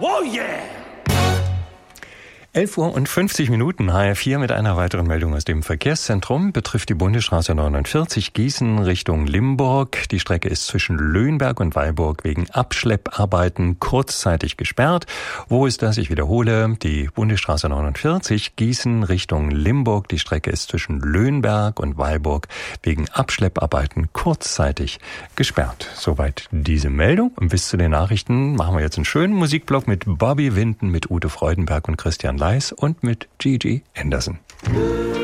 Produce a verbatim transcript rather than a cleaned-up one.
Oh yeah! elf Uhr und fünfzig Minuten, H R vier mit einer weiteren Meldung aus dem Verkehrszentrum. Betrifft die Bundesstraße neunundvierzig Gießen Richtung Limburg. Die Strecke ist zwischen Löhnberg und Weilburg wegen Abschlepparbeiten kurzzeitig gesperrt. Wo ist das? Ich wiederhole, die Bundesstraße neunundvierzig Gießen Richtung Limburg. Die Strecke ist zwischen Löhnberg und Weilburg wegen Abschlepparbeiten kurzzeitig gesperrt. Soweit diese Meldung. Und bis zu den Nachrichten machen wir jetzt einen schönen Musikblock mit Bobby Winton, mit Ute Freudenberg und Christian Leis und mit Gigi Anderson.